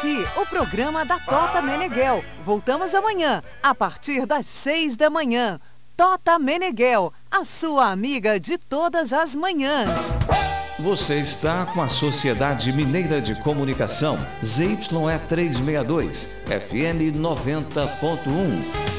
aqui o programa da Tota Meneghel. Voltamos amanhã, a partir das 6 da manhã. Tota Meneghel, a sua amiga de todas as manhãs. Você está com a Sociedade Mineira de Comunicação, ZYE 362, FM 90.1.